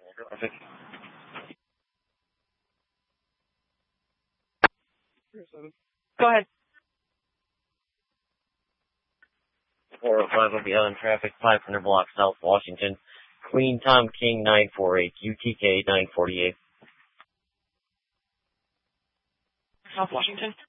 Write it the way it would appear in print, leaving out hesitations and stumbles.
Traffic. Go ahead. 405 will be on traffic, 500 blocks South Washington. Queen Tom King 948, UTK 948. South Washington.